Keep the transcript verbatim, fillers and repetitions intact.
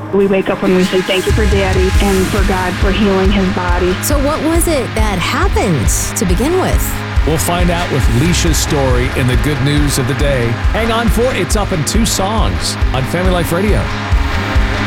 We wake up and we say thank you for Daddy and for God for healing his body. So what was it that happened to begin with? We'll find out with Leisha's story in the good news of the day. Hang on for It's Up in Two Songs on Family Life Radio.